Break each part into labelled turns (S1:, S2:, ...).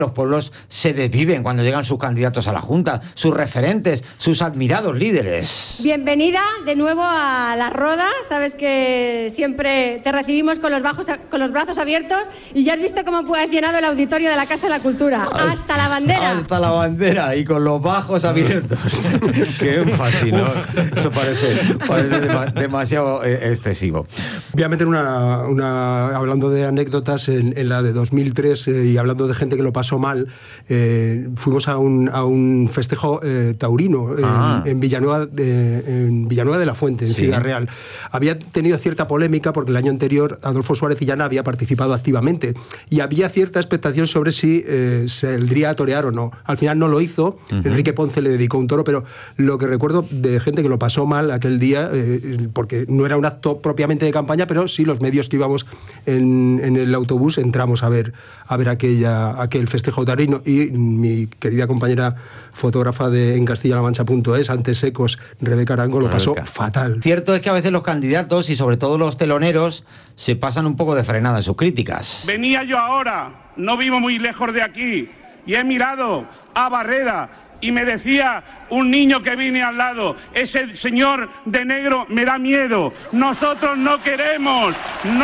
S1: Los pueblos se desviven cuando llegan sus candidatos a la Junta, sus referentes, sus admirados líderes.
S2: Bienvenida de nuevo a La Roda. Sabes que siempre te recibimos con los brazos abiertos y ya has visto cómo has llenado el auditorio de la Casa de la Cultura. ¡Hasta la bandera!
S1: Hasta la bandera y con los bajos abiertos. ¡Qué fácil, ¿no? Eso parece demasiado excesivo.
S3: Voy a meter hablando de anécdotas, en la de 2003 y hablando de gente que lo pasó mal, fuimos a un festejo taurino en Villanueva de la Fuente, en Ciudad Real. Había tenido cierta polémica porque el año anterior Adolfo Suárez Illana había participado activamente y había cierta expectación sobre si saldría a torear o no. Al final no lo hizo, Enrique Ponce le dedicó un toro, pero lo que recuerdo de gente que lo pasó mal aquel día, porque no era un acto propiamente de campaña, pero sí los medios que íbamos en el autobús entramos a ver aquel festejo taurino, y mi querida compañera fotógrafa de En CastillaLaMancha.es, Antes Ecos, Rebeca Arango, lo pasó fatal.
S1: Cierto es que a veces los candidatos y sobre todo los teloneros se pasan un poco de frenada en sus críticas.
S4: Venía yo ahora, no vivo muy lejos de aquí, y he mirado a Barreda y me decía un niño que vine al lado, ese señor de negro me da miedo. Nosotros no queremos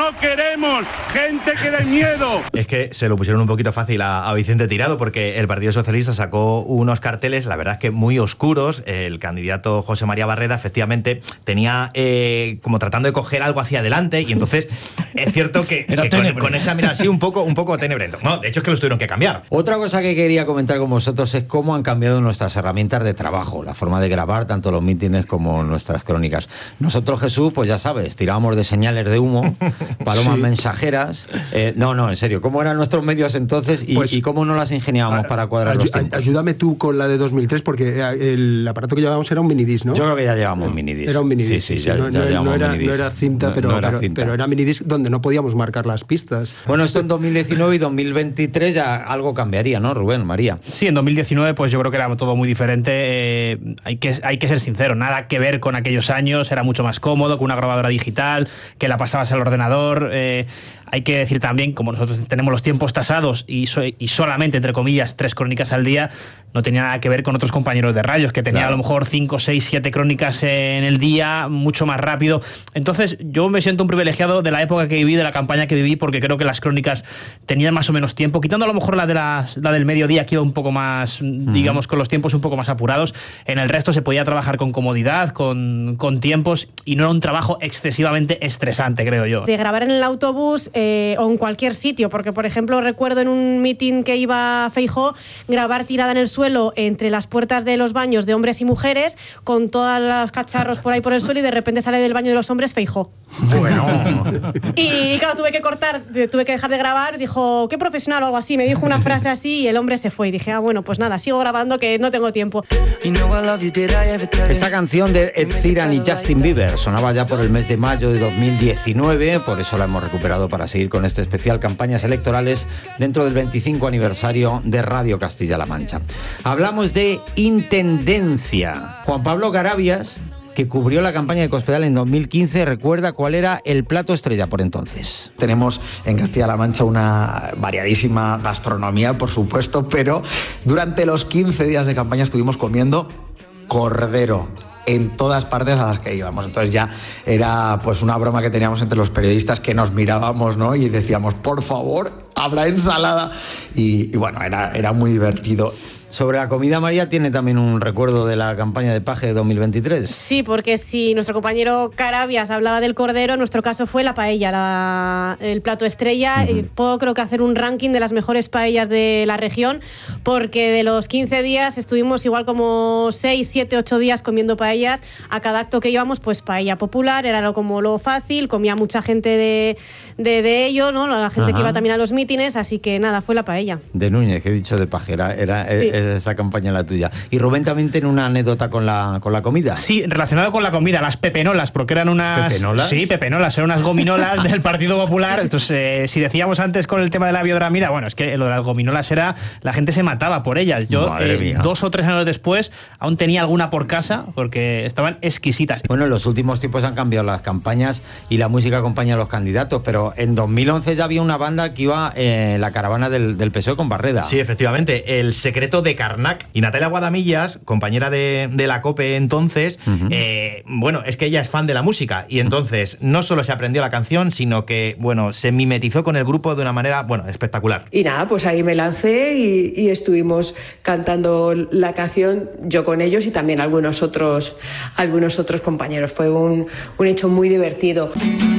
S4: gente que dé miedo.
S5: Es que se lo pusieron un poquito fácil a Vicente Tirado, porque el Partido Socialista sacó unos carteles, la verdad es que muy oscuros. El candidato José María Barreda efectivamente tenía como tratando de coger algo hacia adelante, y entonces es cierto que con esa mirada así un poco tenebrento. No, de hecho es que los tuvieron que cambiar.
S1: Otra cosa que quería comentar con vosotros es cómo han cambiado nuestras herramientas de trabajo, la forma de grabar tanto los mítines como nuestras crónicas. Nosotros, Jesús, pues ya sabes, tirábamos de señales de humo, palomas mensajeras. No, en serio, ¿cómo eran nuestros medios entonces y cómo no las ingeniábamos para cuadrar los tiempos?
S3: Ayúdame tú con la de 2003, porque el aparato que llevábamos era un minidisc, ¿no?
S1: Yo creo que ya llevábamos minidisc.
S3: Era un minidisc.
S1: Sí, ya llevábamos minidisc.
S3: No era cinta, pero era minidisc donde no podíamos marcar las pistas.
S1: Bueno, esto en 2019 y 2023 ya algo cambiaría, ¿no, Rubén, María?
S6: Sí, en 2019 pues yo creo que era todo muy diferente. Hay que ser sincero, nada que ver con aquellos años, era mucho más cómodo, con una grabadora digital, que la pasabas al ordenador. Hay que decir también, como nosotros tenemos los tiempos tasados y solamente, entre comillas, 3 crónicas al día, no tenía nada que ver con otros compañeros de radios, que tenían a lo mejor 5, 6, 7 crónicas en el día, mucho más rápido. Entonces, yo me siento un privilegiado de la época que viví, de la campaña que viví, porque creo que las crónicas tenían más o menos tiempo, quitando a lo mejor la del mediodía, que iba un poco más, digamos, con los tiempos un poco más apurados. En el resto se podía trabajar con comodidad, con tiempos, y no era un trabajo excesivamente estresante, creo yo.
S2: De grabar en el autobús o en cualquier sitio, porque por ejemplo recuerdo en un mitin que iba Feijóo grabar tirada en el suelo entre las puertas de los baños de hombres y mujeres, con todos los cacharros por ahí por el suelo, y de repente sale del baño de los hombres Feijóo.
S1: Bueno.
S2: Y claro, tuve que dejar de grabar. Dijo, qué profesional o algo así, me dijo una frase así y el hombre se fue, y dije, bueno, pues nada, sigo grabando que no tengo tiempo.
S1: Esta canción de Ed Sheeran y Justin Bieber sonaba ya por el mes de mayo de 2019, por eso la hemos recuperado para seguir con este especial campañas electorales dentro del 25 aniversario de Radio Castilla-La Mancha. Hablamos de intendencia. Juan Pablo Carabias, que cubrió la campaña de Cospedal en 2015, recuerda cuál era el plato estrella por entonces.
S7: Tenemos en Castilla-La Mancha una variadísima gastronomía, por supuesto, pero durante los 15 días de campaña estuvimos comiendo cordero en todas partes a las que íbamos. Entonces ya era pues una broma que teníamos entre los periodistas, que nos mirábamos, ¿no? Y decíamos, por favor, habrá ensalada. Y bueno, era muy divertido.
S1: Sobre la comida, María tiene también un recuerdo de la campaña de Paje de 2023.
S2: Sí, porque si nuestro compañero Carabias hablaba del cordero, en nuestro caso fue la paella, el plato estrella. Puedo creo que hacer un ranking de las mejores paellas de la región, porque de los 15 días estuvimos igual como 6, 7, 8 días comiendo paellas. A cada acto que íbamos, pues paella popular, era como lo fácil, comía mucha gente de ello, ¿no? La gente que iba también a los mítines, así que nada, fue la paella.
S1: De Núñez, que he dicho de Paje, era esa campaña la tuya. Y Rubén también tiene una anécdota con la comida.
S6: Sí, relacionado con la comida, las pepenolas, porque eran unas...
S1: ¿Pepenolas?
S6: Sí, pepenolas, eran unas gominolas del Partido Popular. Entonces, si decíamos antes con el tema de la biodramina, bueno, es que lo de las gominolas era... La gente se mataba por ellas. Yo, 2 o 3 años después, aún tenía alguna por casa, porque estaban exquisitas.
S1: Bueno, en los últimos tiempos han cambiado las campañas y la música acompaña a los candidatos, pero en 2011 ya había una banda que iba en la caravana del PSOE con Barreda.
S5: Sí, efectivamente, El secreto de Karnak. Y Natalia Guadamillas, compañera de la COPE entonces, bueno, es que ella es fan de la música y entonces no solo se aprendió la canción, sino que, bueno, se mimetizó con el grupo de una manera, bueno, espectacular.
S8: Y nada, pues ahí me lancé y estuvimos cantando la canción, yo con ellos y también algunos otros compañeros. Fue un hecho muy divertido.